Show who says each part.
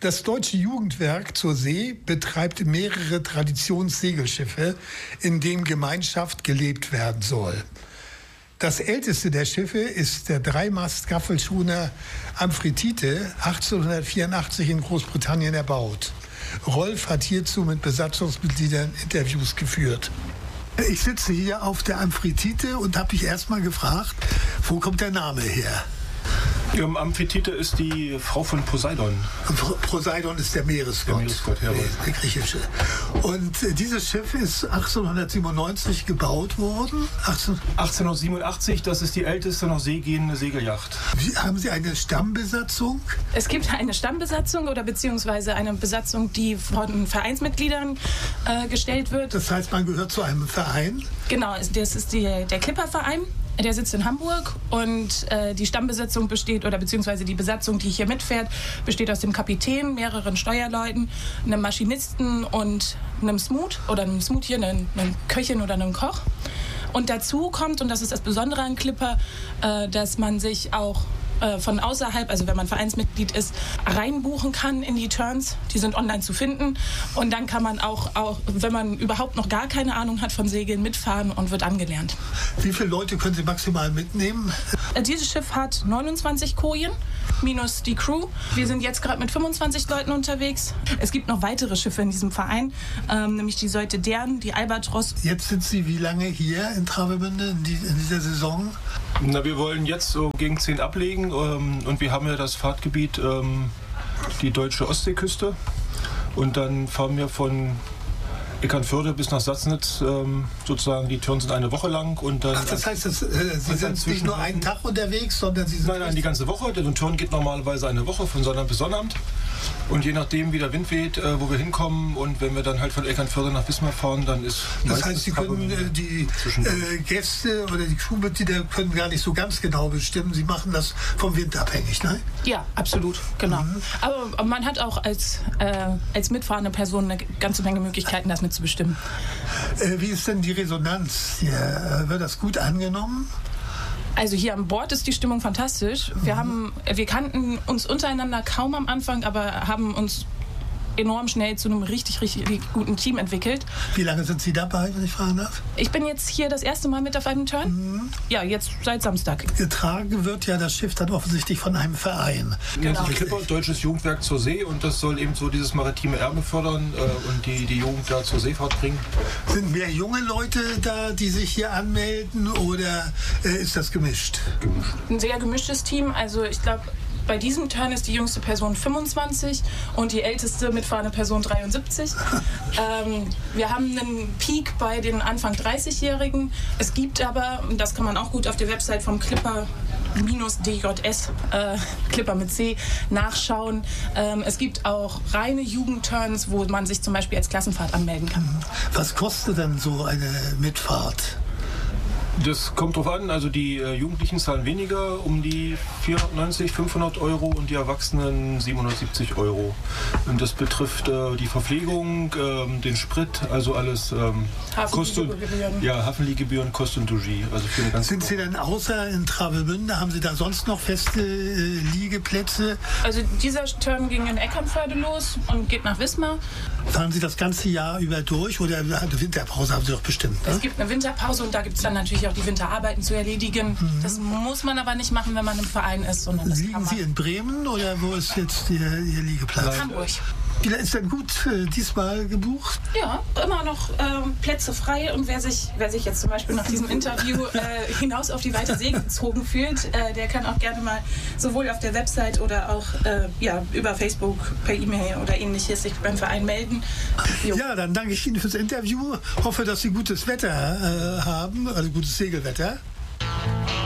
Speaker 1: Das Deutsche Jugendwerk zur See betreibt mehrere Traditionssegelschiffe, in denen Gemeinschaft gelebt werden soll. Das älteste der Schiffe ist der Dreimast-Gaffelschoner Amphitrite, 1884 in Großbritannien erbaut. Rolf hat hierzu mit Besatzungsmitgliedern Interviews geführt. Ich sitze hier auf der Amphitrite und habe mich erst mal gefragt, wo kommt der Name her?
Speaker 2: Amphitrite ist die Frau von Poseidon.
Speaker 1: Poseidon ist der Meeresgott.
Speaker 2: Der Meeresgott, ja.
Speaker 1: Der griechische. Und dieses Schiff ist 1897 gebaut worden.
Speaker 2: 1887, das ist die älteste noch seegehende Segelyacht.
Speaker 1: Haben Sie eine Stammbesatzung?
Speaker 3: Es gibt eine Stammbesatzung oder beziehungsweise eine Besatzung, die von Vereinsmitgliedern gestellt wird.
Speaker 1: Das heißt, man gehört zu einem Verein?
Speaker 3: Genau, das ist der Clipper-Verein. Der sitzt in Hamburg und die Stammbesetzung besteht, oder beziehungsweise die Besatzung, die hier mitfährt, besteht aus dem Kapitän, mehreren Steuerleuten, einem Maschinisten und einem Smoot oder einem Smoothie, einem Köchin oder einem Koch. Und dazu kommt, und das ist das Besondere an Clipper, dass man sich auch von außerhalb, also wenn man Vereinsmitglied ist, reinbuchen kann in die Turns. Die sind online zu finden. Und dann kann man auch, wenn man überhaupt noch gar keine Ahnung hat von Segeln, mitfahren und wird angelernt.
Speaker 1: Wie viele Leute können Sie maximal mitnehmen?
Speaker 3: Dieses Schiff hat 29 Kojen minus die Crew. Wir sind jetzt gerade mit 25 Leuten unterwegs. Es gibt noch weitere Schiffe in diesem Verein, nämlich die Seute Dern, die Albatros.
Speaker 1: Jetzt sind Sie wie lange hier in Travemünde in dieser Saison?
Speaker 2: Na, wir wollen jetzt so gegen 10 ablegen und wir haben ja das Fahrtgebiet, die deutsche Ostseeküste. Und dann fahren wir von Eckernförde bis nach Sassnitz, sozusagen die Touren sind eine Woche lang. Und dann
Speaker 1: das heißt, Sie sind nicht nur einen Tag unterwegs, sondern Sie sind...
Speaker 2: Nein, die ganze Woche. Der Turn geht normalerweise eine Woche, von Sonnabend bis Sonnabend. Und je nachdem, wie der Wind weht, wo wir hinkommen und wenn wir dann halt von Eckernförde nach Wismar fahren, dann ist...
Speaker 1: Das heißt, Sie können die Gäste oder die Crewmitglieder können gar nicht so ganz genau bestimmen. Sie machen das vom Wind abhängig, ne?
Speaker 3: Ja, absolut, genau. Aber man hat auch als mitfahrende Person eine ganze Menge Möglichkeiten, das mitzubestimmen.
Speaker 1: Wie ist denn die Resonanz hier? Wird das gut angenommen?
Speaker 3: Also hier an Bord ist die Stimmung fantastisch. Wir kannten uns untereinander kaum am Anfang, aber haben uns enorm schnell zu einem richtig, richtig guten Team entwickelt.
Speaker 1: Wie lange sind Sie dabei, wenn ich fragen darf?
Speaker 3: Ich bin jetzt hier das erste Mal mit auf einem Turn. Ja, jetzt seit Samstag.
Speaker 1: Getragen wird ja das Schiff dann offensichtlich von einem Verein.
Speaker 2: Genau. Clipper, Deutsches Jugendwerk zur See, und das soll eben so dieses maritime Erbe fördern und die Jugend da zur Seefahrt bringen.
Speaker 1: Sind mehr junge Leute da, die sich hier anmelden, oder ist das gemischt?
Speaker 3: Ein sehr gemischtes Team. Also ich glaube, bei diesem Turn ist die jüngste Person 25 und die älteste mitfahrende Person 73. Wir haben einen Peak bei den Anfang 30-Jährigen. Es gibt aber, und das kann man auch gut auf der Website vom Clipper DJS, Clipper mit C, nachschauen. Es gibt auch reine Jugendturns, wo man sich zum Beispiel als Klassenfahrt anmelden kann.
Speaker 1: Was kostet denn so eine Mitfahrt?
Speaker 2: Das kommt drauf an, also die Jugendlichen zahlen weniger, um die 490, 500 Euro und die Erwachsenen 770 Euro. Und das betrifft die Verpflegung, den Sprit, also alles Hafenliegegebühren, Kost und Logis. Also für eine ganze
Speaker 1: Sind Sie denn außer in Travemünde, haben Sie da sonst noch feste Liegeplätze?
Speaker 3: Also dieser Turn ging in Eckernförde los und geht nach Wismar.
Speaker 1: Fahren Sie das ganze Jahr über durch, oder eine Winterpause haben Sie doch bestimmt? Ne?
Speaker 3: Es gibt eine Winterpause und da gibt es dann natürlich auch die Winterarbeiten zu erledigen. Das muss man aber nicht machen, wenn man im Verein ist. Sondern das
Speaker 1: Liegen Sie in Bremen oder wo ist jetzt Ihr Liegeplatz?
Speaker 3: Hamburg.
Speaker 1: Ist denn gut diesmal gebucht?
Speaker 3: Ja, immer noch Plätze frei, und wer sich jetzt zum Beispiel nach diesem Interview hinaus auf die weite See gezogen fühlt, der kann auch gerne mal sowohl auf der Website oder auch über Facebook, per E-Mail oder ähnliches sich beim Verein melden.
Speaker 1: Ja, dann danke ich Ihnen fürs Interview. Hoffe, dass Sie gutes Wetter haben, also gutes Segelwetter.